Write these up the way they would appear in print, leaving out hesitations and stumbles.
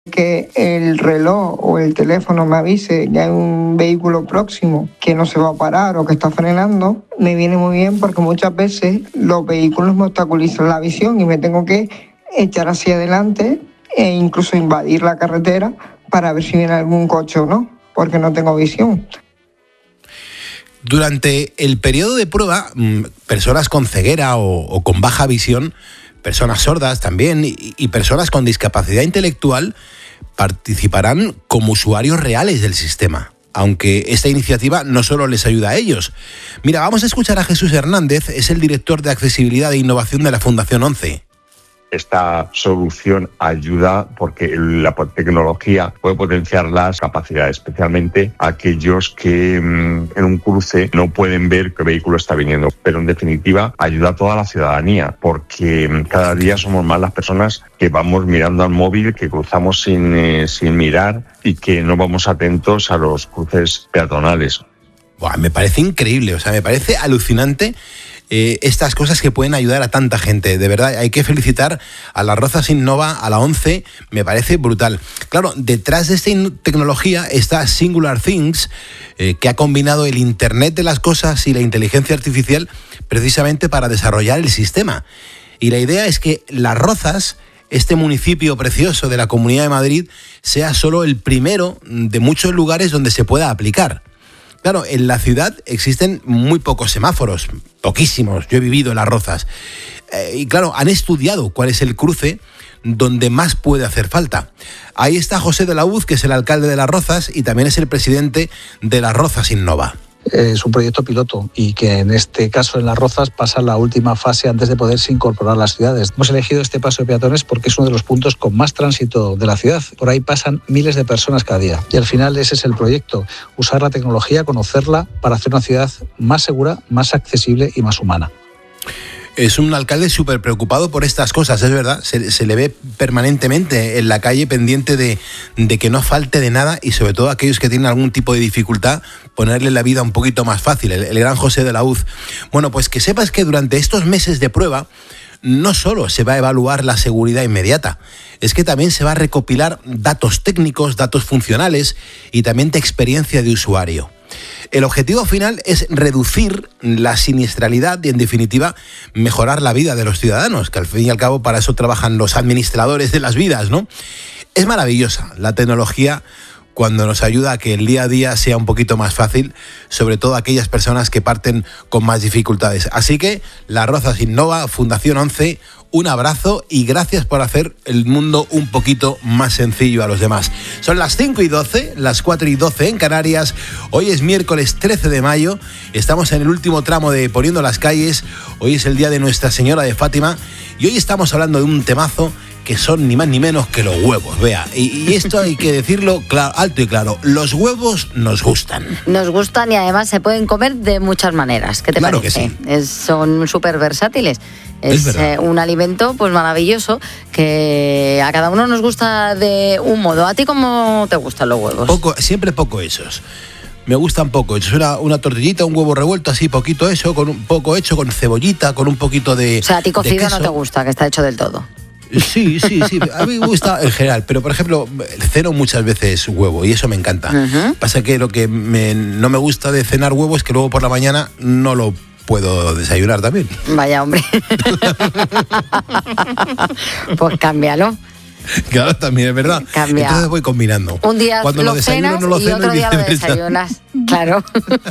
Que el reloj o el teléfono me avise que hay un vehículo próximo que no se va a parar o que está frenando, me viene muy bien porque muchas veces los vehículos me obstaculizan la visión y me tengo que echar hacia adelante e incluso invadir la carretera para ver si viene algún coche o no, porque no tengo visión. Durante el periodo de prueba, personas con ceguera o con baja visión, personas sordas también y personas con discapacidad intelectual participarán como usuarios reales del sistema, aunque esta iniciativa no solo les ayuda a ellos. Mira, vamos a escuchar a Jesús Hernández, es el director de Accesibilidad e Innovación de la Fundación ONCE. Esta solución ayuda porque la tecnología puede potenciar las capacidades, especialmente aquellos que en un cruce no pueden ver qué vehículo está viniendo. Pero en definitiva ayuda a toda la ciudadanía porque cada día somos más las personas que vamos mirando al móvil, que cruzamos sin mirar y que no vamos atentos a los cruces peatonales. Buah, me parece increíble, me parece alucinante. Estas cosas que pueden ayudar a tanta gente. De verdad, hay que felicitar a Las Rozas Innova, a la ONCE, me parece brutal. Claro, detrás de esta tecnología está Singular Things, que ha combinado el Internet de las cosas y la inteligencia artificial precisamente para desarrollar el sistema. Y la idea es que Las Rozas, este municipio precioso de la Comunidad de Madrid, sea solo el primero de muchos lugares donde se pueda aplicar. Claro, en la ciudad existen muy pocos semáforos, poquísimos. Yo he vivido en Las Rozas. Y claro, han estudiado cuál es el cruce donde más puede hacer falta. Ahí está José de la Uz, que es el alcalde de Las Rozas y también es el presidente de Las Rozas Innova. Es un proyecto piloto y que en este caso en Las Rozas pasa la última fase antes de poderse incorporar a las ciudades. Hemos elegido este paso de peatones porque es uno de los puntos con más tránsito de la ciudad. Por ahí pasan miles de personas cada día y al final ese es el proyecto, usar la tecnología, conocerla para hacer una ciudad más segura, más accesible y más humana. Es un alcalde súper preocupado por estas cosas, es verdad. Se le ve permanentemente en la calle pendiente de que no falte de nada y sobre todo aquellos que tienen algún tipo de dificultad, ponerle la vida un poquito más fácil. El gran José de la Uz. Bueno, pues que sepas que durante estos meses de prueba no solo se va a evaluar la seguridad inmediata, es que también se va a recopilar datos técnicos, datos funcionales y también de experiencia de usuario. El objetivo final es reducir la siniestralidad y, en definitiva, mejorar la vida de los ciudadanos, que al fin y al cabo para eso trabajan los administradores de las vidas, ¿no? Es maravillosa la tecnología cuando nos ayuda a que el día a día sea un poquito más fácil, sobre todo aquellas personas que parten con más dificultades. Así que Las Rozas Innova, Fundación ONCE, un abrazo y gracias por hacer el mundo un poquito más sencillo a los demás. Son las 5:12, las 4:12 en Canarias. Hoy es miércoles 13 de mayo. Estamos en el último tramo de Poniendo las Calles. Hoy es el día de Nuestra Señora de Fátima y hoy estamos hablando de un temazo que son ni más ni menos que los huevos, vea. Y esto hay que decirlo claro, alto y claro. Los huevos nos gustan. Nos gustan y además se pueden comer de muchas maneras. ¿Qué te claro parece? Que sí. Son súper versátiles. Es un alimento pues maravilloso que a cada uno nos gusta de un modo. ¿A ti cómo te gustan los huevos? Siempre poco esos. Me gustan poco. Es una tortillita, un huevo revuelto así, poquito eso, con un poco hecho, con cebollita, con un poquito de. O sea, a ti cocido no te gusta, que está hecho del todo. Sí. A mí me gusta en general, pero por ejemplo, ceno muchas veces huevo y eso me encanta. Uh-huh. Pasa que lo que no me gusta de cenar huevo es que luego por la mañana no lo puedo desayunar también. Vaya, hombre. Pues cámbialo. Claro, también es verdad. Cambia. Entonces voy combinando. Un día cuando lo desayuno no lo ceno y otro día lo desayunas. Claro.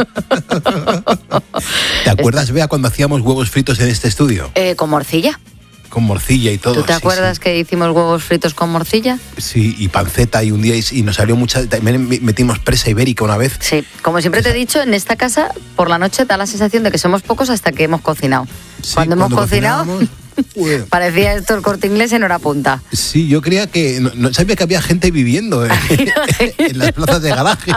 ¿Te acuerdas, Bea, cuando hacíamos huevos fritos en este estudio? Con morcilla. Con morcilla y todo. ¿Tú te acuerdas que hicimos huevos fritos con morcilla? Sí, y panceta y un día y nos salió mucha. También metimos presa ibérica una vez. Sí, como siempre te he dicho, en esta casa por la noche da la sensación de que somos pocos hasta que hemos cocinado. Sí, cuando hemos cocinado parecía esto el Corte Inglés en hora punta. Sí, yo creía que no sabía que había gente viviendo en las plazas de garaje.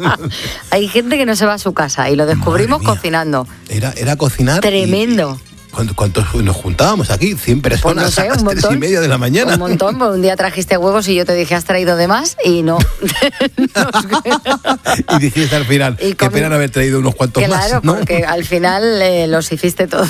Hay gente que no se va a su casa y lo descubrimos cocinando. Era cocinar. Tremendo. ¿Cuántos nos juntábamos aquí? 100 personas, pues no sé, a las 3:30 de la mañana. Un montón, pues un día trajiste huevos y yo te dije, ¿has traído de más? Y no. Y dijiste al final, qué pena no haber traído unos cuantos más. Claro, ¿no? porque al final los hiciste todos.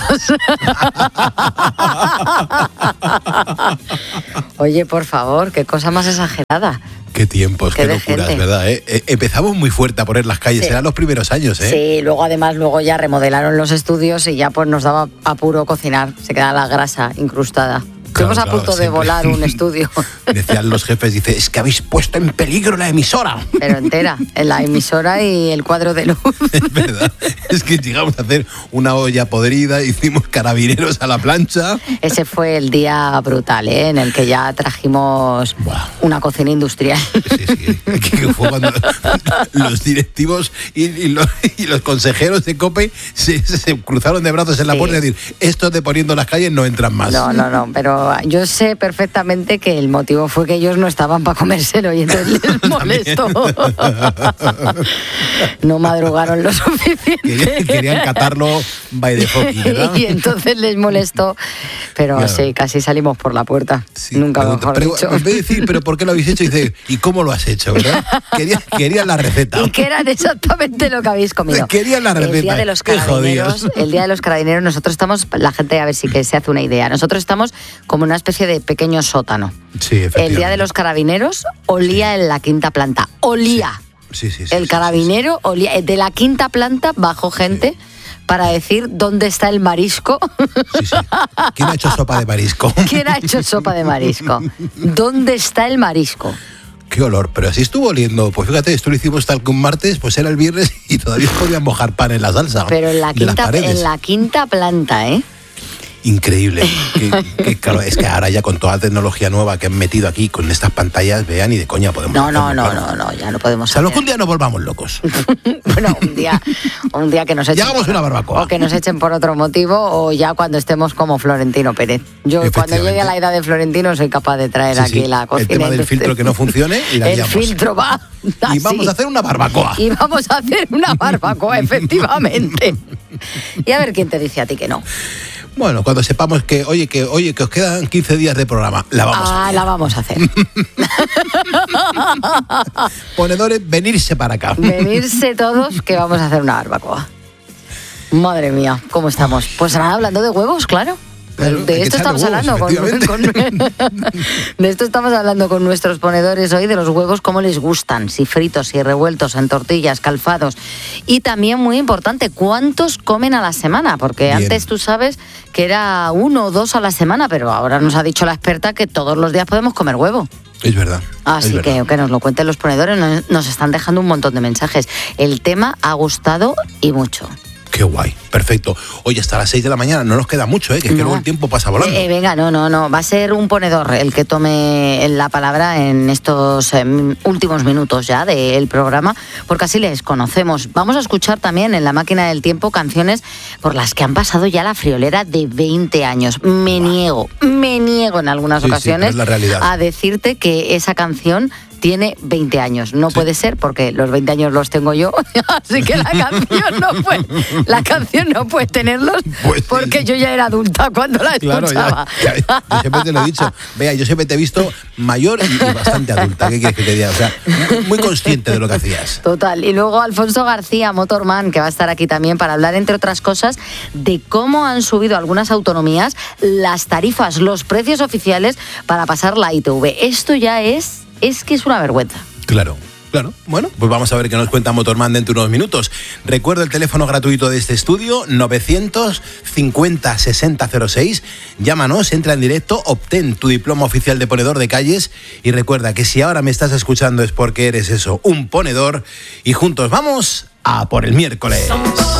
Oye, por favor, qué cosa más exagerada. Qué tiempos, qué locuras, gente. ¿Verdad? Empezamos muy fuerte a poner las calles, eran los primeros años, ¿eh? Sí, luego ya remodelaron los estudios y ya pues nos daba apuro cocinar, se quedaba la grasa incrustada. Estuvimos a punto de volar un estudio. Decían los jefes, dice, es que habéis puesto en peligro la emisora. Pero entera, la emisora y el cuadro de luz. Es verdad, es que llegamos a hacer una olla podrida, hicimos carabineros a la plancha. Ese fue el día brutal, ¿eh? En el que ya trajimos una cocina industrial. Sí, que fue cuando los directivos y los consejeros de COPE se cruzaron de brazos en la puerta y decir, estos de poniendo las calles no entran más. No, pero yo sé perfectamente que el motivo fue que ellos no estaban para comérselo y entonces les molestó. No madrugaron lo suficiente. Querían catarlo by default, ¿verdad? Y entonces les molestó, pero claro. Sí, casi salimos por la puerta. Sí, nunca mejor dicho. En vez de decir, ¿pero por qué lo habéis hecho? Dice, ¿y cómo lo has hecho, verdad? Querían la receta. Y que eran exactamente lo que habéis comido. Querían la receta. El día de los carabineros, nosotros estamos, la gente a ver si que se hace una idea, nosotros estamos como una especie de pequeño sótano. Sí, efectivamente. El día de los carabineros olía en la quinta planta. Olía. Sí, el carabinero olía. De la quinta planta bajó gente para decir dónde está el marisco. Sí. ¿Quién ha hecho sopa de marisco? ¿Quién ha hecho sopa de marisco? ¿Dónde está el marisco? Qué olor, pero así estuvo oliendo. Pues fíjate, esto lo hicimos tal que un martes, pues era el viernes y todavía podían mojar pan en la salsa. Pero en la quinta planta, ¿eh? Increíble. Claro, es que ahora ya con toda la tecnología nueva que han metido aquí con estas pantallas, vean, y de coña podemos. No, ya no podemos. Salvo que un día nos volvamos locos. Bueno, un día que nos echen. Ya hagamos una barbacoa. O que nos echen por otro motivo, o ya cuando estemos como Florentino Pérez. Yo cuando llegue a la edad de Florentino soy capaz de traer aquí la cocina. El tema del filtro que no funcione y la guiamos. El filtro va. Y vamos a hacer una barbacoa. Efectivamente. Y a ver quién te dice a ti que no. Bueno, cuando sepamos que os quedan 15 días de programa, la vamos a hacer. La vamos a hacer. Ponedores, venirse para acá. Venirse todos, que vamos a hacer una barbacoa. Madre mía, ¿cómo estamos? Pues nada, hablando de huevos, claro. De esto estamos hablando de esto estamos hablando con nuestros ponedores hoy, de los huevos, cómo les gustan, si fritos, si revueltos, en tortillas, calfados. Y también, muy importante, ¿cuántos comen a la semana? Porque antes tú sabes que era 1 o 2 a la semana, pero ahora nos ha dicho la experta que todos los días podemos comer huevo. Es verdad. Así que nos lo cuenten los ponedores, nos están dejando un montón de mensajes. El tema ha gustado y mucho. Qué guay, perfecto. Oye, hasta las 6 de la mañana, no nos queda mucho, que es que luego el tiempo pasa volando. Venga, no, va a ser un ponedor el que tome la palabra en estos últimos minutos ya del programa, porque así les conocemos. Vamos a escuchar también en La Máquina del Tiempo canciones por las que han pasado ya la friolera de 20 años. Me niego en algunas ocasiones es la realidad. A decirte que esa canción tiene 20 años. No puede ser, porque los 20 años los tengo yo, así que la canción no puede tenerlos, porque yo ya era adulta cuando la escuchaba. Yo siempre te lo he dicho. Vea, yo siempre te he visto mayor y bastante adulta. ¿Qué quieres que te diga? O sea, muy consciente de lo que hacías. Total. Y luego Alfonso García, Motorman, que va a estar aquí también para hablar, entre otras cosas, de cómo han subido algunas autonomías las tarifas, los precios oficiales para pasar la ITV. Esto ya es que es una vergüenza. Claro. Bueno, pues vamos a ver qué nos cuenta Motorman dentro de unos minutos. Recuerdo el teléfono gratuito de este estudio, 950 6006. Llámanos, entra en directo, obtén tu diploma oficial de ponedor de calles y recuerda que si ahora me estás escuchando es porque eres eso, un ponedor, y juntos vamos a por el miércoles.